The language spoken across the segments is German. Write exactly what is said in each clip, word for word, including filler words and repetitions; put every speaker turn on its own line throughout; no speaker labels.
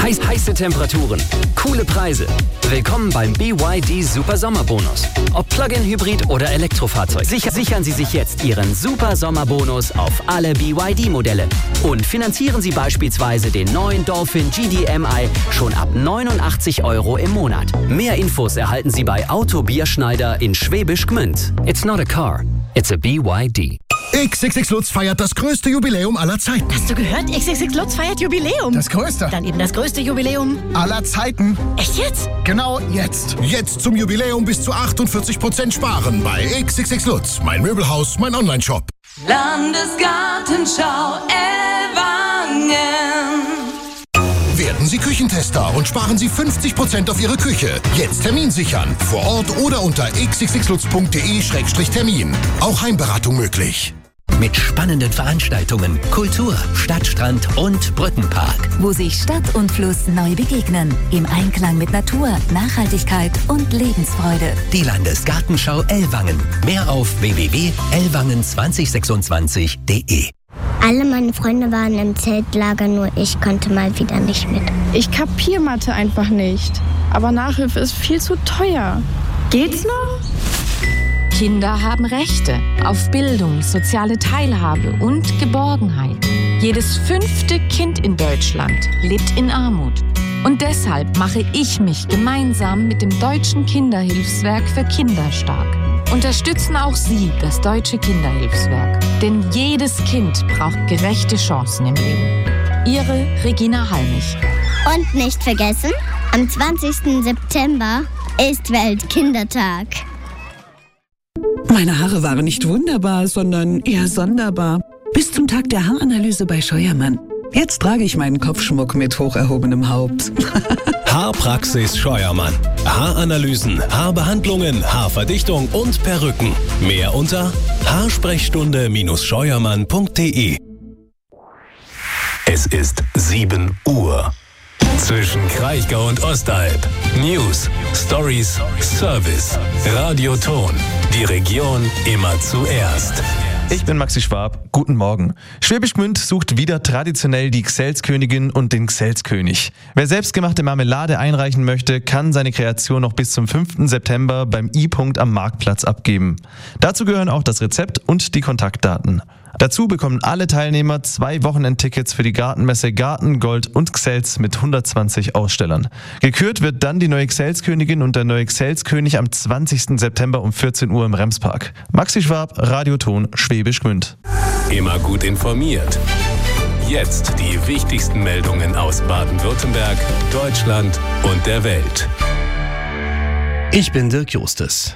Heiß, heiße Temperaturen, coole Preise. Willkommen beim B Y D Super Sommerbonus. Ob Plug-in-Hybrid oder Elektrofahrzeug, sicher, sichern Sie sich jetzt Ihren Super Sommerbonus auf alle B Y D-Modelle. Und finanzieren Sie beispielsweise den neuen Dolphin G D M I schon ab neunundachtzig Euro im Monat. Mehr Infos erhalten Sie bei Auto Bierschneider in Schwäbisch Gmünd. It's not a car, it's a B Y D.
X X X Lutz feiert das größte Jubiläum aller Zeiten.
Hast du gehört? X X X Lutz feiert Jubiläum.
Das größte.
Dann eben das größte Jubiläum
aller Zeiten.
Echt jetzt?
Genau jetzt. Jetzt zum Jubiläum bis zu achtundvierzig Prozent sparen bei X X X Lutz. Mein Möbelhaus, mein Onlineshop.
Landesgartenschau Ellwangen.
Werden Sie Küchentester und sparen Sie fünfzig Prozent auf Ihre Küche. Jetzt Termin sichern. Vor Ort oder unter x x x lutz punkt d e Schrägstrich Termin. Auch Heimberatung möglich.
Mit spannenden Veranstaltungen, Kultur, Stadtstrand und Brückenpark.
Wo sich Stadt und Fluss neu begegnen. Im Einklang mit Natur, Nachhaltigkeit und Lebensfreude.
Die Landesgartenschau Ellwangen. Mehr auf w w w punkt ellwangen zwanzig sechsundzwanzig punkt d e.
Alle meine Freunde waren im Zeltlager, nur ich konnte mal wieder nicht mit.
Ich kapier Mathe einfach nicht. Aber Nachhilfe ist viel zu teuer. Geht's noch?
Kinder haben Rechte auf Bildung, soziale Teilhabe und Geborgenheit. Jedes fünfte Kind in Deutschland lebt in Armut. Und deshalb mache ich mich gemeinsam mit dem Deutschen Kinderhilfswerk für Kinder stark. Unterstützen auch Sie das Deutsche Kinderhilfswerk. Denn jedes Kind braucht gerechte Chancen im Leben. Ihre Regina Halmich.
Und nicht vergessen, am zwanzigsten September ist Weltkindertag.
Meine Haare waren nicht wunderbar, sondern eher sonderbar. Bis zum Tag der Haaranalyse bei Scheuermann. Jetzt trage ich meinen Kopfschmuck mit hoch erhobenem Haupt.
Haarpraxis Scheuermann. Haaranalysen, Haarbehandlungen, Haarverdichtung und Perücken. Mehr unter haarsprechstunde Scheuermann punkt d e. Es ist sieben Uhr. Zwischen Kraichgau und Ostalb. News, Stories, Service. Radioton. Die Region immer zuerst.
Ich bin Maxi Schwab. Guten Morgen. Schwäbisch Gmünd sucht wieder traditionell die Gselskönigin und den Gelskönig. Wer selbstgemachte Marmelade einreichen möchte, kann seine Kreation noch bis zum fünften September beim I-Punkt am Marktplatz abgeben. Dazu gehören auch das Rezept und die Kontaktdaten. Dazu bekommen alle Teilnehmer zwei Wochenendtickets für die Gartenmesse Garten, Gold und Gsels mit hundertzwanzig Ausstellern. Gekürt wird dann die neue Gselskönigin und der neue Gelskönig am zwanzigsten September um vierzehn Uhr im Remspark. Maxi Schwab, Radioton, Schwäbisch Gmünd.
Immer gut informiert. Jetzt die wichtigsten Meldungen aus Baden-Württemberg, Deutschland und der Welt.
Ich bin Dirk Justus.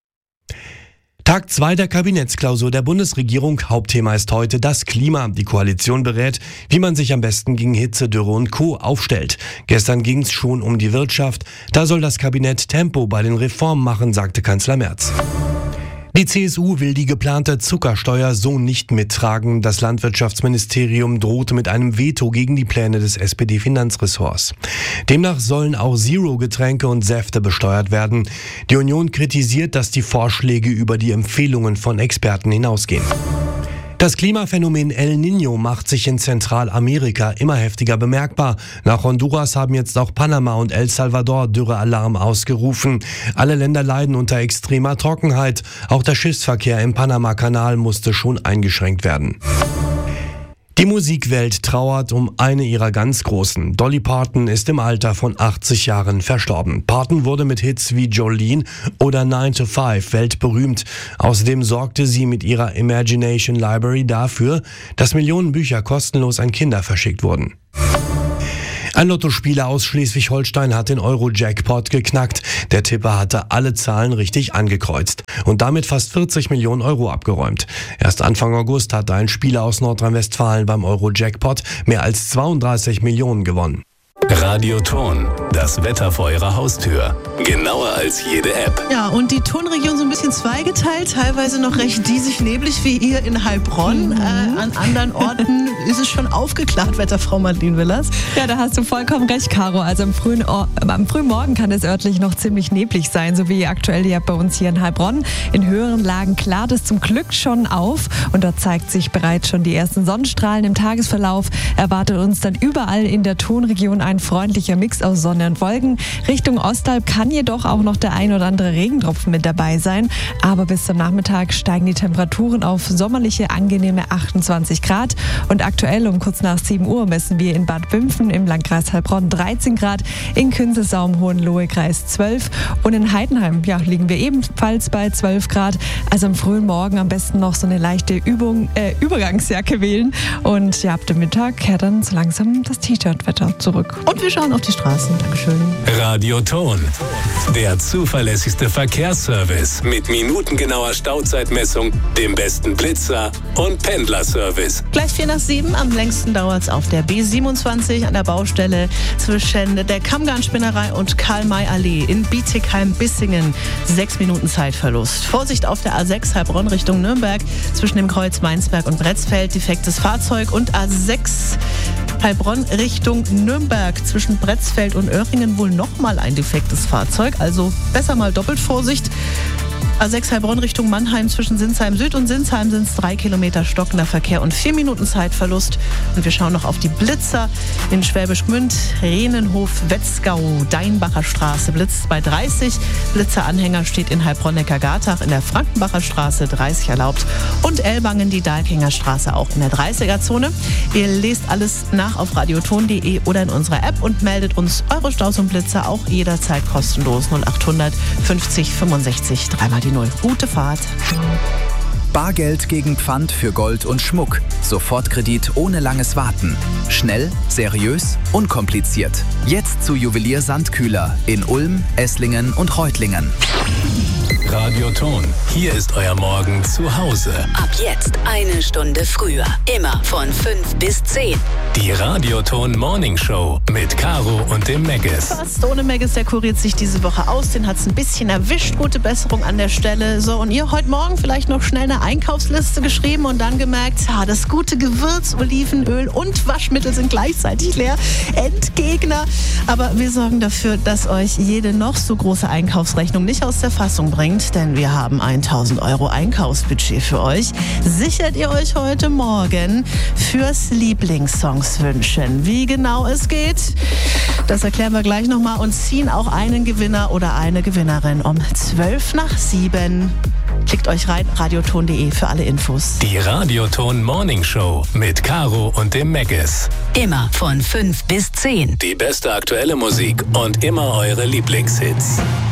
Tag zwei der Kabinettsklausur der Bundesregierung. Hauptthema ist heute das Klima. Die Koalition berät, wie man sich am besten gegen Hitze, Dürre und Co. aufstellt. Gestern ging es schon um die Wirtschaft. Da soll das Kabinett Tempo bei den Reformen machen, sagte Kanzler Merz. Die C S U will die geplante Zuckersteuer so nicht mittragen. Das Landwirtschaftsministerium drohte mit einem Veto gegen die Pläne des S P D-Finanzressorts. Demnach sollen auch Zero-Getränke und Säfte besteuert werden. Die Union kritisiert, dass die Vorschläge über die Empfehlungen von Experten hinausgehen. Das Klimaphänomen El Niño macht sich in Zentralamerika immer heftiger bemerkbar. Nach Honduras haben jetzt auch Panama und El Salvador Dürrealarm ausgerufen. Alle Länder leiden unter extremer Trockenheit. Auch der Schiffsverkehr im Panama-Kanal musste schon eingeschränkt werden. Die Musikwelt trauert um eine ihrer ganz Großen. Dolly Parton ist im Alter von achtzig Jahren verstorben. Parton wurde mit Hits wie Jolene oder nine to five weltberühmt. Außerdem sorgte sie mit ihrer Imagination Library dafür, dass Millionen Bücher kostenlos an Kinder verschickt wurden. Ein Lottospieler aus Schleswig-Holstein hat den Euro-Jackpot geknackt. Der Tipper hatte alle Zahlen richtig angekreuzt und damit fast vierzig Millionen Euro abgeräumt. Erst Anfang August hatte ein Spieler aus Nordrhein-Westfalen beim Euro-Jackpot mehr als zweiunddreißig Millionen gewonnen.
Radioton, das Wetter vor Ihrer Haustür. Genauer als jede App.
Ja, und die Tonregion so ein bisschen zweigeteilt, teilweise noch recht diesig neblig wie hier in Heilbronn. Mhm. Äh, an anderen Orten ist es schon aufgeklärt, Wetterfrau Madeleine Willers.
Ja, da hast du vollkommen recht, Caro. Also am frühen, Or- am frühen Morgen kann es örtlich noch ziemlich neblig sein, so wie aktuell ja bei uns hier in Heilbronn. In höheren Lagen klart es zum Glück schon auf und dort zeigt sich bereits schon die ersten Sonnenstrahlen im Tagesverlauf. Erwartet uns dann überall in der Tonregion ein ein freundlicher Mix aus Sonne und Wolken. Richtung Ostalb kann jedoch auch noch der ein oder andere Regentropfen mit dabei sein. Aber bis zum Nachmittag steigen die Temperaturen auf sommerliche, angenehme achtundzwanzig Grad. Und aktuell um kurz nach sieben Uhr messen wir in Bad Wimpfen im Landkreis Heilbronn dreizehn Grad, in Künzelsau Hohenlohe-Kreis zwölf und in Heidenheim ja, liegen wir ebenfalls bei zwölf Grad. Also am frühen Morgen am besten noch so eine leichte Übung, äh, Übergangsjacke wählen. Und ja, ab dem Mittag kehrt dann so langsam das T-Shirt-Wetter zurück.
Und wir schauen auf die Straßen. Dankeschön.
Radioton, der zuverlässigste Verkehrsservice mit minutengenauer Stauzeitmessung, dem besten Blitzer und Pendlerservice.
Gleich vier nach sieben, am längsten dauert es auf der B siebenundzwanzig an der Baustelle zwischen der Kammgarnspinnerei und Karl-May-Allee in Bietigheim-Bissingen. Sechs Minuten Zeitverlust. Vorsicht auf der A sechs Heilbronn Richtung Nürnberg zwischen dem Kreuz Weinsberg und Bretzfeld. Defektes Fahrzeug. Und A sechs Heilbronn Richtung Nürnberg zwischen Bretzfeld und Öhringen wohl nochmal ein defektes Fahrzeug. Also besser mal doppelt Vorsicht. A sechs Heilbronn Richtung Mannheim zwischen Sinsheim Süd und Sinsheim sind es drei Kilometer stockender Verkehr und vier Minuten Zeitverlust. Und wir schauen noch auf die Blitzer in Schwäbisch Gmünd, Rehnenhof, Wetzgau, Deinbacher Straße blitzt bei dreißig. Blitzeranhänger steht in Heilbronn-Neckar-Gartach in der Frankenbacher Straße dreißig erlaubt. Und Ellwangen die Dahlkinger Straße auch in der dreißiger-Zone. Ihr lest alles nach auf radioton punkt de oder in unserer App und meldet uns eure Staus und Blitzer auch jederzeit kostenlos null achthundert fünfzig fünfundsechzig dreimal die null. Gute Fahrt.
Bargeld gegen Pfand für Gold und Schmuck. Sofortkredit ohne langes Warten. Schnell, seriös, unkompliziert. Jetzt zu Juwelier Sandkühler in Ulm, Esslingen und Reutlingen.
Radioton, hier ist euer Morgen zu Hause.
Ab jetzt eine Stunde früher. Immer von fünf bis zehn.
Die Radioton Morning Show mit Caro und dem Meggis.
Fast ohne Meggis, der kuriert sich diese Woche aus. Den hat es ein bisschen erwischt. Gute Besserung an der Stelle. So, und ihr heute Morgen vielleicht noch schnell eine Einkaufsliste geschrieben und dann gemerkt, ja, das gute Gewürz, Olivenöl und Waschmittel sind gleichzeitig leer. Endgegner. Aber wir sorgen dafür, dass euch jede noch so große Einkaufsrechnung nicht aus der Fassung bringt. Denn wir haben tausend Euro Einkaufsbudget für euch. Sichert ihr euch heute Morgen fürs Lieblingssongs wünschen. Wie genau es geht, das erklären wir gleich nochmal und ziehen auch einen Gewinner oder eine Gewinnerin um zwölf nach sieben. Klickt euch rein, radioton punkt de für alle Infos.
Die Radioton Morning Show mit Caro und dem Meggis.
Immer von fünf bis zehn.
Die beste aktuelle Musik und immer eure Lieblingshits.